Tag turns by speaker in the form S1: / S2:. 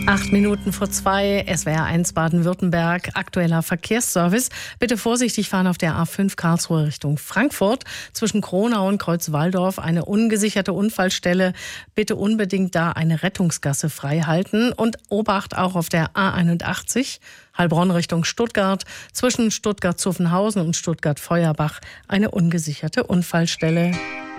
S1: 8:02, SWR 1 Baden-Württemberg, aktueller Verkehrsservice. Bitte vorsichtig fahren auf der A5 Karlsruhe Richtung Frankfurt. Zwischen Kronau und Kreuzwaldorf eine ungesicherte Unfallstelle. Bitte unbedingt da eine Rettungsgasse frei halten. Und Obacht auch auf der A81 Heilbronn Richtung Stuttgart. Zwischen Stuttgart-Zuffenhausen und Stuttgart-Feuerbach eine ungesicherte Unfallstelle.